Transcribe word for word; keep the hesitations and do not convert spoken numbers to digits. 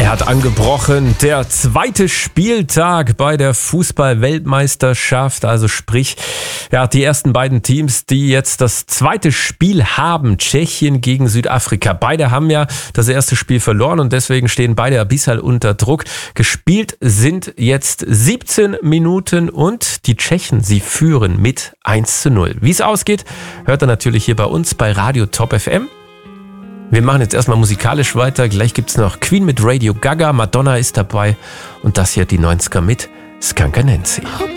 Er hat angebrochen, der zweite Spieltag bei der Fußball-Weltmeisterschaft, also sprich, ja, die ersten beiden Teams, die jetzt das zweite Spiel haben, Tschechien gegen Südafrika. Beide haben ja das erste Spiel verloren und deswegen stehen beide ein bisschen unter Druck. Gespielt sind jetzt siebzehn Minuten und die Tschechen, sie führen mit eins zu null. Wie es ausgeht, hört ihr natürlich hier bei uns bei Radio Top F M. Wir machen jetzt erstmal musikalisch weiter. Gleich gibt's noch Queen mit Radio Gaga, Madonna ist dabei und das hier die neunziger mit Skunker Nancy.